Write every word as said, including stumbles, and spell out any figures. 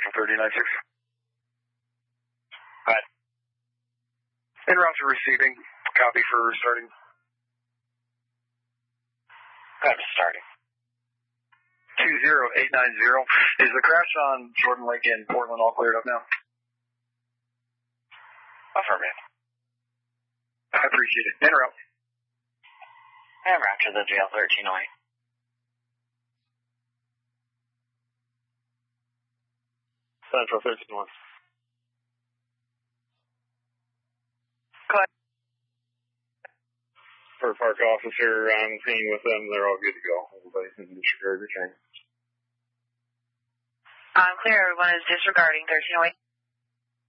Central thirty-nine six. Go ahead. En route to receiving. Copy for starting. Go ahead, starting. two zero eight nine zero. Is the crash on Jordan Lake in Portland all cleared up now? Affirmative. I appreciate it. En route. En route to the J L thirteen oh eight. Central thirteen one. Go ahead. For park officer on scene with them, they're all good to go. Everybody can disregard your train. I'm clear. Everyone is disregarding thirteen oh eight.